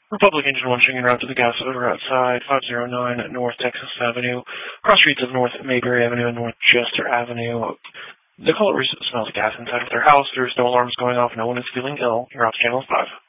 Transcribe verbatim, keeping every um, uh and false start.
Republic Engine one Ching en route to the gas odor outside, five oh nine North Texas Avenue, cross streets of North Mayberry Avenue and North Chester Avenue. The caller smells gas inside of their house. There's no alarms going off. No one is feeling ill. You're off channel five.